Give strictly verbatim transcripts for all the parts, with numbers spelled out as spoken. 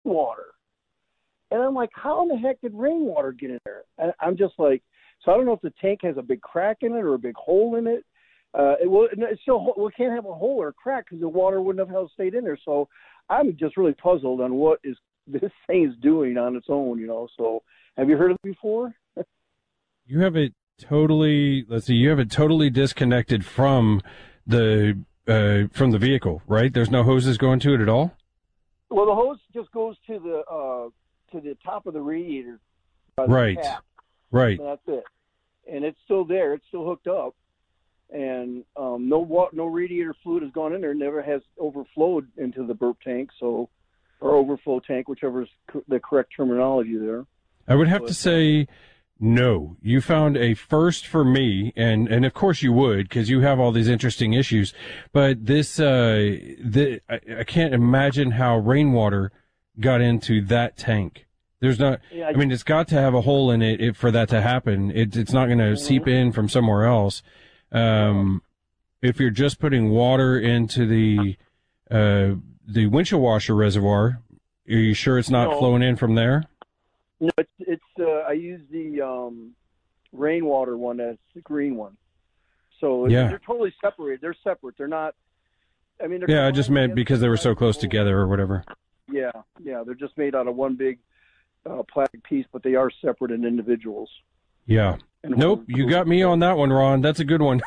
rainwater. And I'm like, how in the heck did rainwater get in there? And I'm just like, so I don't know if the tank has a big crack in it or a big hole in it. Uh, it will. It's still. We can't have a hole or a crack because the water wouldn't have held stayed in there. So I'm just really puzzled on what is this thing is doing on its own. You know. So have you heard of it before? You have it totally. Let's see. You have it totally disconnected from the uh, from the vehicle, right? There's no hoses going to it at all. Well, the hose just goes to the uh, to the top of the radiator. By the right. cap, right. And that's it. And it's still there. It's still hooked up. And um, no water, no radiator fluid has gone in there. Never has overflowed into the burp tank, so or overflow tank, whichever is co- the correct terminology there. I would have but, to say no. You found a first for me, and and of course you would because you have all these interesting issues. But this, uh, the I, I can't imagine how rainwater got into that tank. There's not. Yeah, I, I mean, it's got to have a hole in it if, for that to happen. It, it's not going to mm-hmm. seep in from somewhere else. Um, if you're just putting water into the, uh, the windshield washer reservoir, are you sure it's not no. flowing in from there? No, it's, it's, uh, I use the, um, rainwater one. That's the green one. So yeah. they're totally separated. They're separate. They're not, I mean, they're yeah, I just meant because they were so close together or whatever. Yeah. Yeah. They're just made out of one big, uh, plastic piece, but they are separate in individuals. Yeah. And nope, you got me on that one, Ron. That's a good one.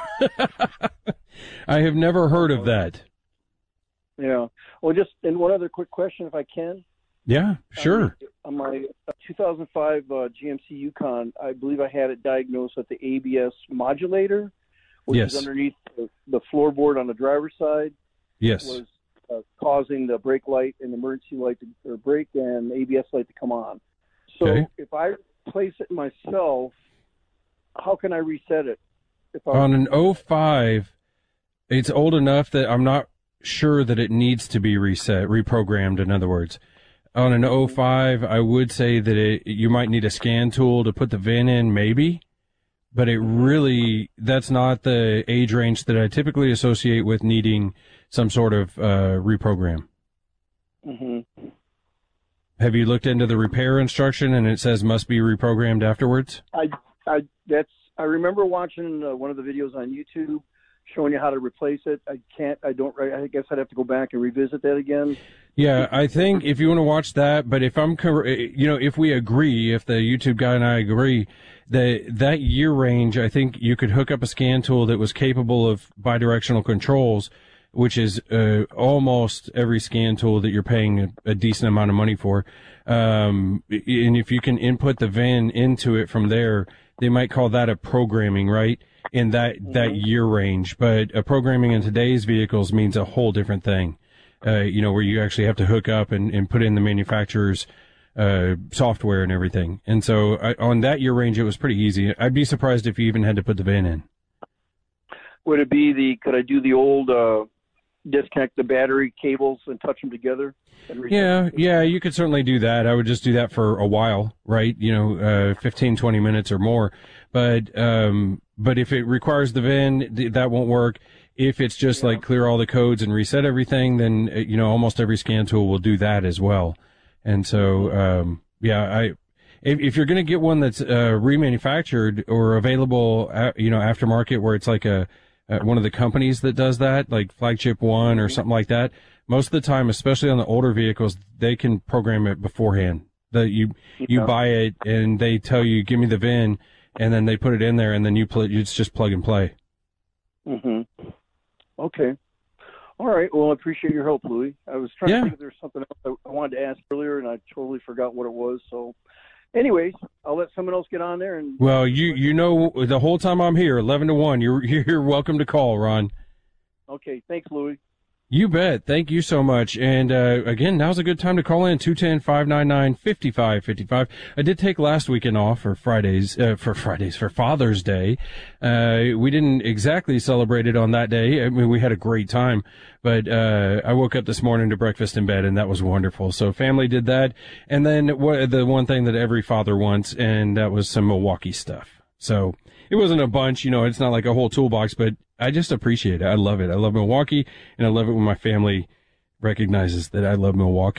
I have never heard of that. Yeah. Well, just and one other quick question, if I can. Yeah, sure. Um, on my two thousand five uh, G M C Yukon, I believe I had it diagnosed with the A B S modulator, which yes. is underneath the, the floorboard on the driver's side. Yes. Was uh, causing the brake light and emergency light to, or brake and A B S light to come on. So okay. if I place it myself, how can I reset it? If I on an oh five, it's old enough that I'm not sure that it needs to be reset, reprogrammed, in other words. On an oh five, I would say that it, you might need a scan tool to put the V I N in, maybe. But it really, that's not the age range that I typically associate with needing some sort of uh, reprogram. Mm-hmm. Have you looked into the repair instruction and it says must be reprogrammed afterwards? I, I, that's, I remember watching uh, one of the videos on YouTube showing you how to replace it. I can't, I don't, I guess I'd have to go back and revisit that again. Yeah, I think if you want to watch that, but if I'm, you know, if we agree, if the YouTube guy and I agree, that that year range, I think you could hook up a scan tool that was capable of bidirectional controls, which is uh, almost every scan tool that you're paying a, a decent amount of money for. Um, and if you can input the V I N into it from there, they might call that a programming, right? In that, mm-hmm. that year range. But a programming in today's vehicles means a whole different thing. Uh, you know, where you actually have to hook up and, and put in the manufacturer's uh, software and everything. And so I, on that year range, it was pretty easy. I'd be surprised if you even had to put the V I N in. Would it be the, could I do the old, uh, disconnect the battery cables and touch them together? And yeah, yeah, you could certainly do that. I would just do that for a while, right? You know, uh, fifteen, twenty minutes or more. But, um, but if it requires the V I N, that won't work. If it's just yeah. like clear all the codes and reset everything, then, you know, almost every scan tool will do that as well. And so, um, yeah, I, if, if you're going to get one that's, uh, remanufactured or available, uh, you know, aftermarket where it's like a, uh, one of the companies that does that, like Flagship One or something like that, most of the time, especially on the older vehicles, they can program it beforehand. That you, you yeah. buy it and they tell you, give me the V I N, and then they put it in there and then you play, it's just plug and play. Mm-hmm. Okay. All right. Well, I appreciate your help, Louis. I was trying yeah. to think if there's something else I wanted to ask earlier, and I totally forgot what it was. So, anyways, I'll let someone else get on there. And well, you you know, the whole time I'm here, eleven to one, you're you're welcome to call, Ron. Okay. Thanks, Louis. You bet. Thank you so much. And, uh, again, now's a good time to call in, two one zero, five nine nine, five five five five. I did take last weekend off for Fridays, uh, for Fridays, for Father's Day. Uh, we didn't exactly celebrate it on that day. I mean, we had a great time, but, uh, I woke up this morning to breakfast in bed and that was wonderful. So family did that. And then what, the one thing that every father wants, and that was some Milwaukee stuff. So it wasn't a bunch, you know, it's not like a whole toolbox, but I just appreciate it. I love it. I love Milwaukee, and I love it when my family recognizes that I love Milwaukee.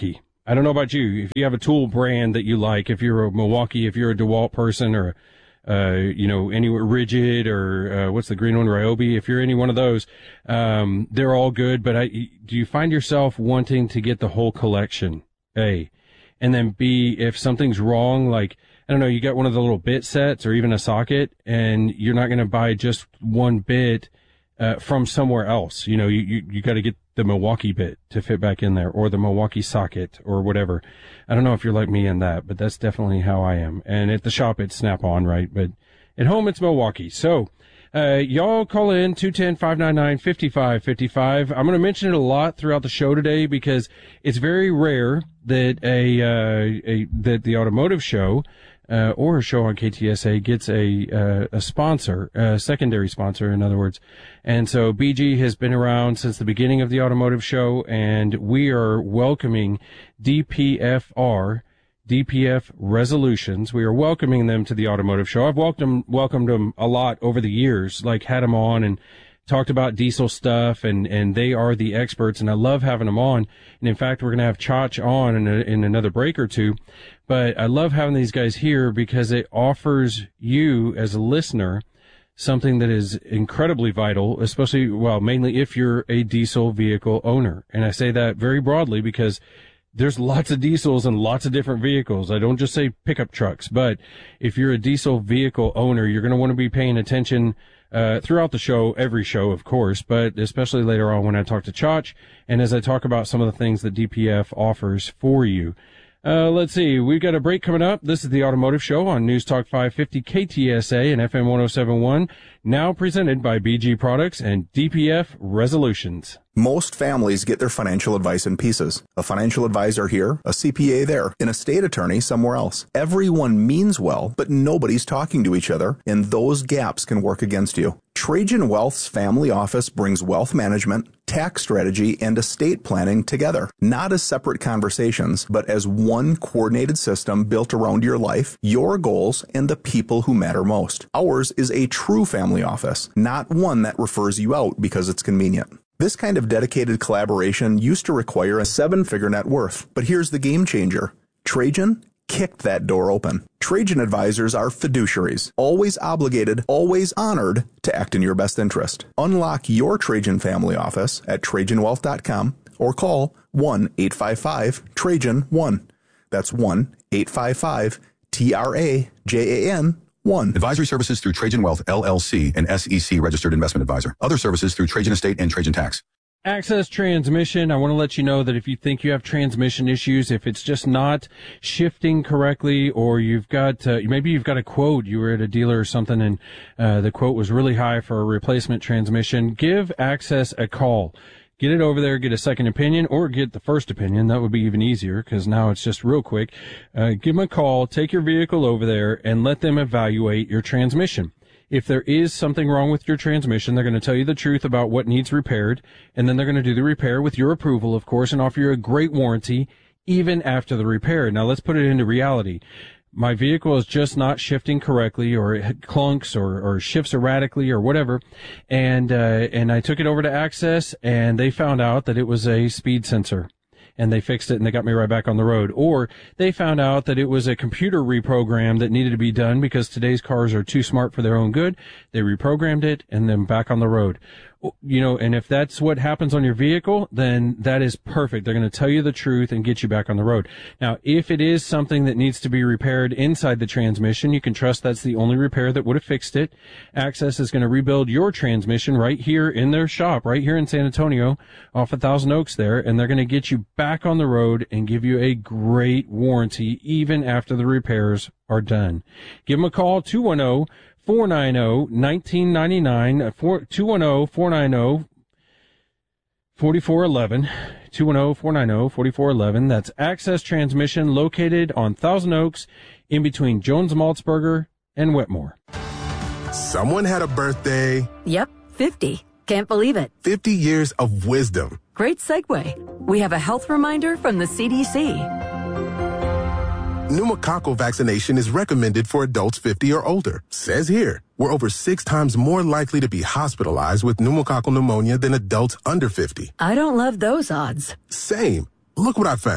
I don't know about you. If you have a tool brand that you like, if you're a Milwaukee, if you're a DeWalt person, or uh, you know, anywhere Rigid, or uh, what's the green one, Ryobi, if you're any one of those, um, they're all good. But I, do you find yourself wanting to get the whole collection? A, and then B, if something's wrong, like, I don't know, you got one of the little bit sets or even a socket, and you're not going to buy just one bit uh, from somewhere else. You know, you, you, you got to get the Milwaukee bit to fit back in there, or the Milwaukee socket, or whatever. I don't know if you're like me in that, but that's definitely how I am. And at the shop, it's Snap-on, right? But at home, it's Milwaukee. So, uh, y'all call in two one zero, five nine nine, five five five five. I'm going to mention it a lot throughout the show today because it's very rare that a, uh, a, that the automotive show, uh, or a show on K T S A gets a, uh, a sponsor, a secondary sponsor, in other words. And so B G has been around since the beginning of the automotive show, and we are welcoming D P F R, D P F Resolutions. We are welcoming them to the automotive show. I've welcomed, welcomed them a lot over the years, like had them on and talked about diesel stuff, and, and they are the experts, and I love having them on. And in fact, we're going to have Chach on in, a, in another break or two. But I love having these guys here because it offers you as a listener something that is incredibly vital, especially, well, mainly if you're a diesel vehicle owner. And I say that very broadly because there's lots of diesels and lots of different vehicles. I don't just say pickup trucks, but if you're a diesel vehicle owner, you're going to want to be paying attention uh throughout the show, every show, of course, but especially later on when I talk to Chach and as I talk about some of the things that D P F offers for you. Uh, let's see. We've got a break coming up. This is the Automotive Show on News Talk five fifty K T S A and F M one oh seven point one, now presented by B G Products and D P F Resolutions. Most families get their financial advice in pieces. A financial advisor here, a C P A there, an estate attorney somewhere else. Everyone means well, but nobody's talking to each other, and those gaps can work against you. Trajan Wealth's family office brings wealth management, tax strategy, and estate planning together, not as separate conversations, but as one coordinated system built around your life, your goals, and the people who matter most. Ours is a true family office, not one that refers you out because it's convenient. This kind of dedicated collaboration used to require a seven-figure net worth, but here's the game changer. Trajan kicked that door open. Trajan advisors are fiduciaries, always obligated, always honored to act in your best interest. Unlock your Trajan family office at Trajan Wealth dot com or call one eight five five Trajan one. That's one eight five five T R A J A N one. Advisory services through Trajan Wealth, L L C, an S E C registered investment advisor. Other services through Trajan Estate and Trajan Tax. Access Transmission. I want to let you know that if you think you have transmission issues, if it's just not shifting correctly, or you've got, uh, maybe you've got a quote, you were at a dealer or something and uh, the quote was really high for a replacement transmission, give Access a call. Get it over there, get a second opinion, or get the first opinion. That would be even easier because now it's just real quick. Uh, give them a call, take your vehicle over there, and let them evaluate your transmission. If there is something wrong with your transmission, they're going to tell you the truth about what needs repaired, and then they're going to do the repair with your approval, of course, and offer you a great warranty even after the repair. Now, let's put it into reality. My vehicle is just not shifting correctly, or it clunks, or, or shifts erratically, or whatever. And, uh, and I took it over to Access, and they found out that it was a speed sensor. And they fixed it, and they got me right back on the road. Or they found out that it was a computer reprogram that needed to be done because today's cars are too smart for their own good. They reprogrammed it, and then back on the road. You know, and if that's what happens on your vehicle, then that is perfect. They're going to tell you the truth and get you back on the road. Now, if it is something that needs to be repaired inside the transmission, you can trust that's the only repair that would have fixed it. Access is going to rebuild your transmission right here in their shop, right here in San Antonio, off of Thousand Oaks there, and they're going to get you back on the road and give you a great warranty even after the repairs are done. Give them a call, two one zero, four nine zero, one nine nine nine, two one zero, four nine zero, four four one one, two one zero, four nine zero, four four one one. That's Access Transmission, located on Thousand Oaks, in between Jones Maltzberger and Wetmore. Someone had a birthday. Yep, fifty. Can't believe it. fifty years of wisdom. Great segue. We have a health reminder from the C D C. Pneumococcal vaccination is recommended for adults fifty or older. Says here, we're over six times more likely to be hospitalized with pneumococcal pneumonia than adults under fifty. I don't love those odds. Same. Look what I found.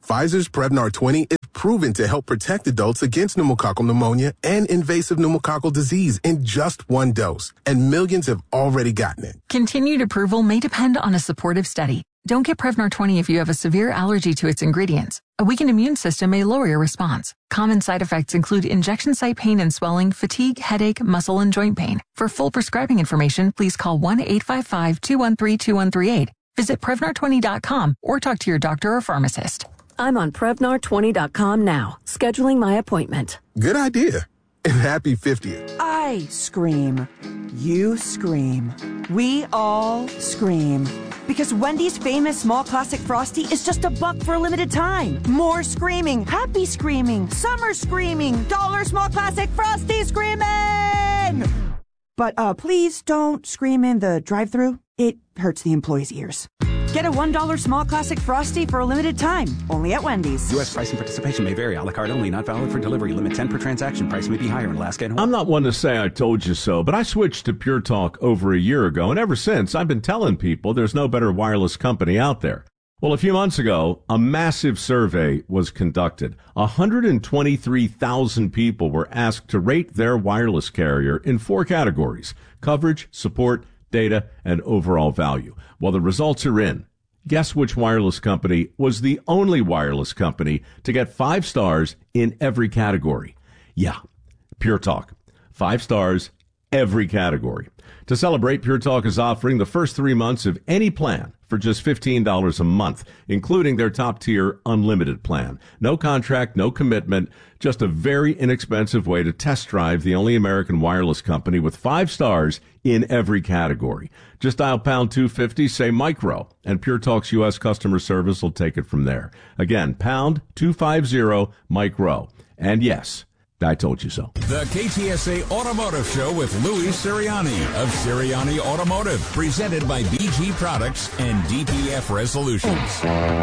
Pfizer's Prevnar twenty is proven to help protect adults against pneumococcal pneumonia and invasive pneumococcal disease in just one dose, and millions have already gotten it. Continued approval may depend on a supportive study. Don't get Prevnar twenty if you have a severe allergy to its ingredients. A weakened immune system may lower your response. Common side effects include injection site pain and swelling, fatigue, headache, muscle, and joint pain. For full prescribing information, please call one eight five five, two one three, two one three eight. Visit Prevnar twenty dot com or talk to your doctor or pharmacist. I'm on Prevnar twenty dot com now, scheduling my appointment. Good idea. And happy fiftieth. I scream. You scream. We all scream. Because Wendy's famous small classic Frosty is just a buck for a limited time. More screaming, happy screaming, summer screaming, dollar small classic Frosty screaming! But uh, please don't scream in the drive-thru. It hurts the employees' ears. Get a one dollar small classic Frosty for a limited time, only at Wendy's. U S price and participation may vary. A la carte only, not valid for delivery. Limit ten per transaction. Price may be higher in Alaska and Hawaii. I'm not one to say I told you so, but I switched to Pure Talk over a year ago, and ever since, I've been telling people there's no better wireless company out there. Well, a few months ago, a massive survey was conducted. one hundred twenty-three thousand people were asked to rate their wireless carrier in four categories: coverage, support, data, and overall value. Well, the results are in. Guess which wireless company was the only wireless company to get five stars in every category? Yeah, Pure Talk. Five stars, every category. To celebrate, Pure Talk is offering the first three months of any plan for just fifteen dollars a month, including their top-tier unlimited plan. No contract, no commitment, just a very inexpensive way to test drive the only American wireless company with five stars in every category. Just dial pound two fifty, say micro, and Pure Talk's U S customer service will take it from there. Again, pound two fifty, micro. And yes, I told you so. The K T S A Automotive Show with Louis Sirianni of Sirianni Automotive, presented by B G Products and D P F Resolutions.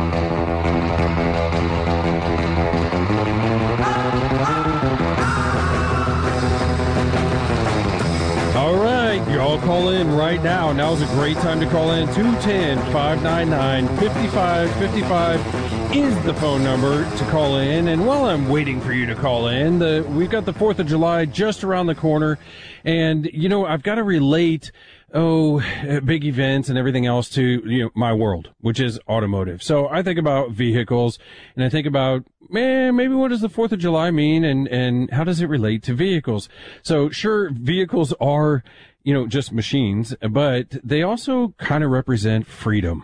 All right, y'all call in right now. Now's a great time to call in. two one zero, five nine nine, five five five five is the phone number to call in. And while I'm waiting for you to call in, the, we've got the fourth of July just around the corner. And, you know, I've got to relate, oh, big events and everything else to, you know, my world, which is automotive. So I think about vehicles and I think about, man, maybe what does the fourth of July mean and, and how does it relate to vehicles? So sure, vehicles are, you know, just machines, but they also kind of represent freedom.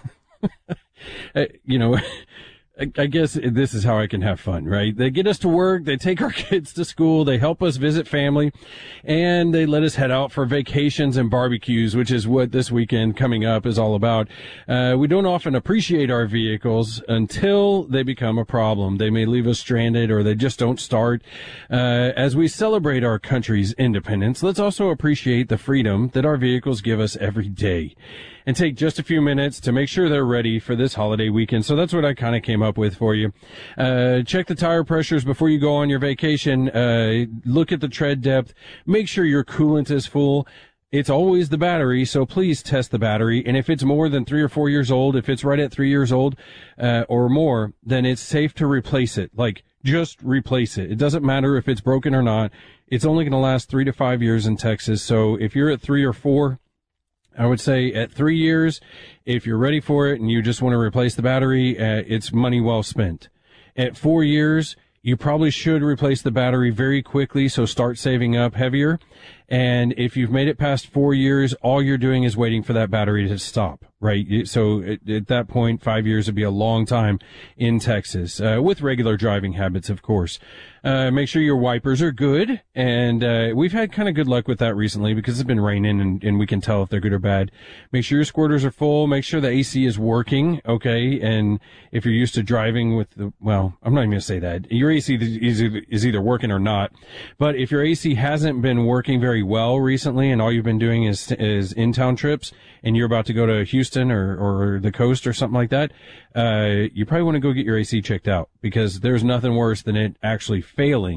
uh, you know, I, I guess this is how I can have fun, right? They get us to work, they take our kids to school, they help us visit family, and they let us head out for vacations and barbecues, which is what this weekend coming up is all about. Uh, we don't often appreciate our vehicles until they become a problem. They may leave us stranded or they just don't start. Uh, as we celebrate our country's independence, let's also appreciate the freedom that our vehicles give us every day, and take just a few minutes to make sure they're ready for this holiday weekend. So that's what I kind of came up with for you. Uh, check the tire pressures before you go on your vacation. Uh, look at the tread depth. Make sure your coolant is full. It's always the battery, so please test the battery. And if it's more than three or four years old, if it's right at three years old uh, or more, then it's safe to replace it. Like, just replace it. It doesn't matter if it's broken or not. It's only going to last three to five years in Texas. So if you're at three or four, I would say at three years, if you're ready for it and you just want to replace the battery, uh, it's money well spent. At four years, you probably should replace the battery very quickly, so start saving up heavier. And if you've made it past four years, all you're doing is waiting for that battery to stop, right? So at, at that point, five years would be a long time in Texas, uh, with regular driving habits, of course. Uh, make sure your wipers are good. And, uh, we've had kind of good luck with that recently because it's been raining and, and we can tell if they're good or bad. Make sure your squirters are full. Make sure the A C is working. Okay. And if you're used to driving with the, well, I'm not even going to say that. Your A C is either, is either working or not. But if your A C hasn't been working very well recently and all you've been doing is, is in-town trips and you're about to go to Houston or, or the coast or something like that, uh, you probably want to go get your A C checked out because there's nothing worse than it actually failing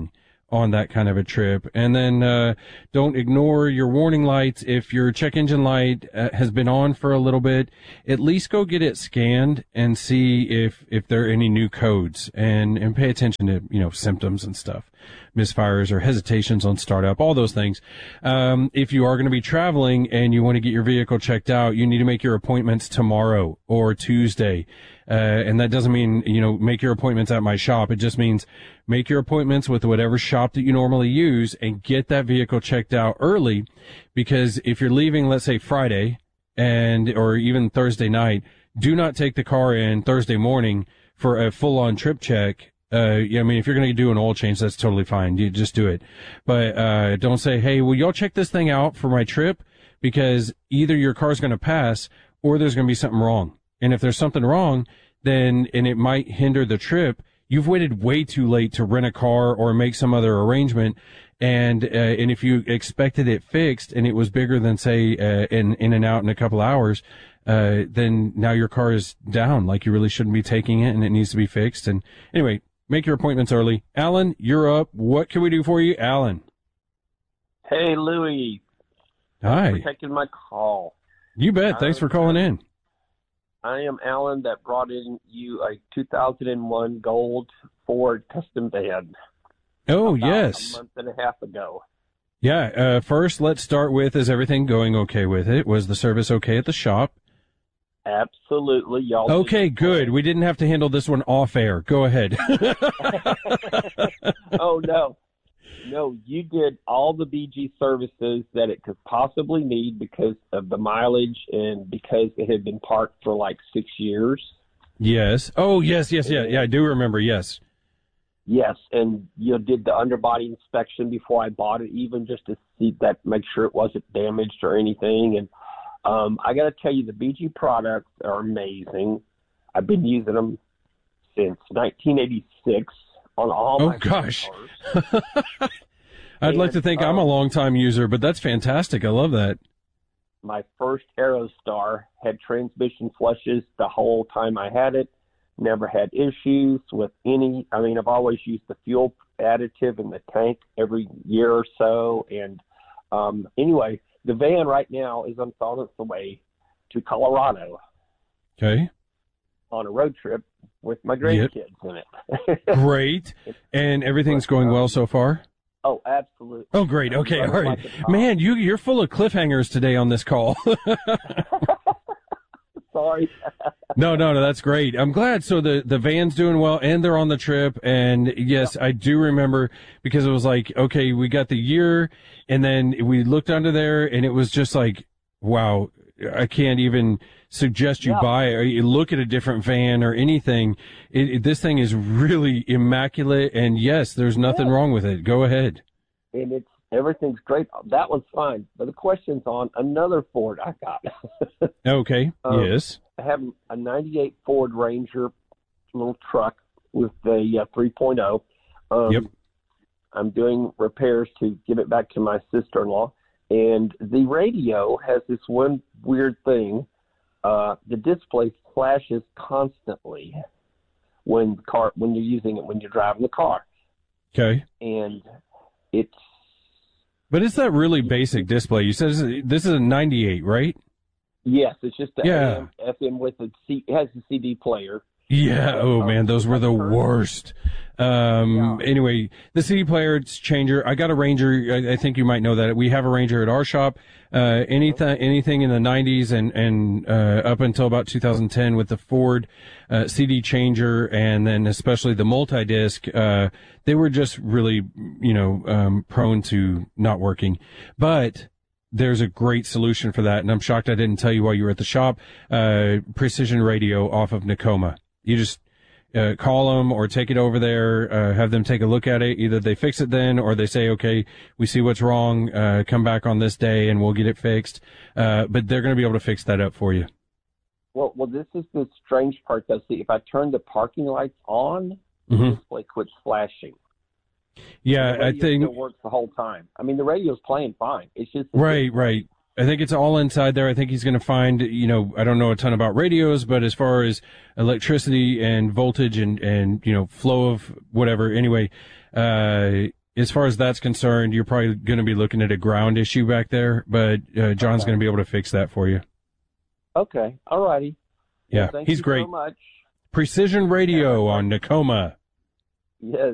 on that kind of a trip. And then uh don't ignore your warning lights. If your check engine light uh, has been on for a little bit, at least go get it scanned and see if if there are any new codes, and and pay attention to, you know, symptoms and stuff, misfires or hesitations on startup, all those things. Um if you are going to be traveling and you want to get your vehicle checked out, you need to make your appointments tomorrow or Tuesday. Uh, and that doesn't mean, you know, make your appointments at my shop. It just means make your appointments with whatever shop that you normally use and get that vehicle checked out early. Because if you're leaving, let's say Friday and, or even Thursday night, do not take the car in Thursday morning for a full on trip check. Uh, I mean, if you're going to do an oil change, that's totally fine. You just do it. But, uh, don't say, hey, will y'all check this thing out for my trip? Because either your car's going to pass or there's going to be something wrong. And if there's something wrong, then, and it might hinder the trip, you've waited way too late to rent a car or make some other arrangement. And, uh, and if you expected it fixed and it was bigger than, say, uh, in, in and out in a couple hours, uh, then now your car is down. Like, you really shouldn't be taking it and it needs to be fixed. And anyway, make your appointments early. Alan, you're up. What can we do for you, Alan? Hey, Louie. Hi. Thanks for taking my call. You bet. Thanks for calling in. I am Alan that brought in you a two thousand one gold Ford custom van. Oh, yes. A month and a half ago. Yeah. Uh, first, let's start with, is everything going okay with it? Was the service okay at the shop? Absolutely. Y'all. Okay, good. We didn't have to handle this one off air. Go ahead. Oh, no. No, you did all the B G services that it could possibly need because of the mileage and because it had been parked for like six years. Yes. Oh, yes, yes, yeah. Yeah, I do remember, yes. Yes, and you did the underbody inspection before I bought it, even just to see that, make sure it wasn't damaged or anything. And um, I got to tell you, the B G products are amazing. I've been using them since nineteen eighty-six. On all oh, my gosh. I'd and, like to think um, I'm a long-time user, but that's fantastic. I love that. My first Aerostar had transmission flushes the whole time I had it. Never had issues with any. I mean, I've always used the fuel additive in the tank every year or so. And um, anyway, the van right now is on its way to Colorado. Okay. On a road trip with my grandkids yep. in it. Great. And everything's going well so far? Oh, absolutely. Oh, great. Okay. All right. Man, you, you're full of cliffhangers today on this call. Sorry. no, no, no, that's great. I'm glad. So the, the van's doing well and they're on the trip. And yes, yeah. I do remember because it was like, okay, we got the year and then we looked under there and it was just like, wow, I can't even suggest you yeah. buy or you look at a different van or anything. It, it, this thing is really immaculate, and yes, there's nothing yeah. wrong with it. Go ahead. And it's everything's great. That one's fine. But the question's on another Ford I got. Okay. Um, yes. I have a ninety-eight Ford Ranger little truck with the uh, three point oh. Um, yep. I'm doing repairs to give it back to my sister-in-law. And the radio has this one weird thing. Uh, the display flashes constantly when the car when you're using it when you're driving the car. Okay. And it's. But it's that really basic display. You said this is a ninety-eight, right? Yes, it's just the yeah. A M, F M with a C. It has a C D player. Yeah. Oh man, those were the worst. Um, yeah. Anyway, the C D player changer. I got a Ranger. I, I think you might know that we have a Ranger at our shop. Uh, anything, anything in the nineties and, and, uh, up until about two thousand ten with the Ford, uh, C D changer and then especially the multi-disc, uh, they were just really, you know, um, prone to not working. But there's a great solution for that. And I'm shocked I didn't tell you while you were at the shop, uh, Precision Radio off of Nakoma. You just, uh, call them or take it over there, uh, have them take a look at it. Either they fix it then or they say, okay, we see what's wrong, uh, come back on this day and we'll get it fixed. Uh, but they're going to be able to fix that up for you. Well, well, this is the strange part though. See, if I turn the parking lights on, mm-hmm. the display quits flashing. Yeah, I think it works the whole time. I mean, the radio's playing fine. It's just right, right. I think it's all inside there. I think he's going to find, you know, I don't know a ton about radios, but as far as electricity and voltage and, and, you know, flow of whatever, anyway, uh, as far as that's concerned, you're probably going to be looking at a ground issue back there, but uh, John's Okay. going to be able to fix that for you. Okay. All righty. Yeah, Well, thank he's you great. so much. Precision Radio on Nakoma. Yes.